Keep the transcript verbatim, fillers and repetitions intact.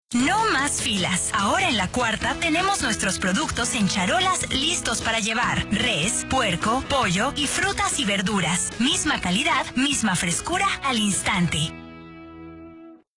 No más filas. Ahora en La Cuarta tenemos nuestros productos en charolas listos para llevar. Res, puerco, pollo y frutas y verduras. Misma calidad, misma frescura al instante.